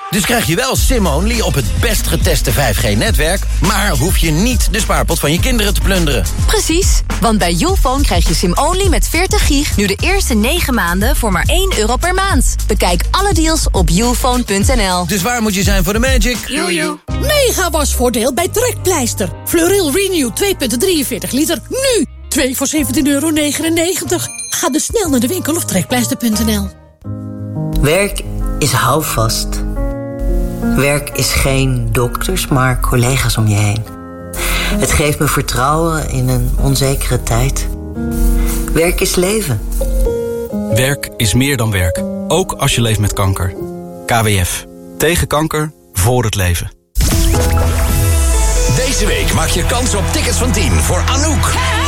Dus krijg je wel SIM-only op het best geteste 5G-netwerk... maar hoef je niet de spaarpot van je kinderen te plunderen. Precies, want bij Youfone krijg je SIM-only met 40 gig... nu de eerste 9 maanden voor maar €1 per maand. Bekijk alle deals op youfone.nl. Dus waar moet je zijn voor de magic? Jojo. Mega wasvoordeel bij Trekpleister. Fleuril Renew 2,43 liter. Nu 2 voor €17,99. Ga dus snel naar de winkel of trekpleister.nl. Werk is houvast. Werk is geen dokters, maar collega's om je heen. Het geeft me vertrouwen in een onzekere tijd. Werk is leven. Werk is meer dan werk. Ook als je leeft met kanker. KWF. Tegen kanker, voor het leven. Deze week maak je kans op tickets van 10 voor Anouk.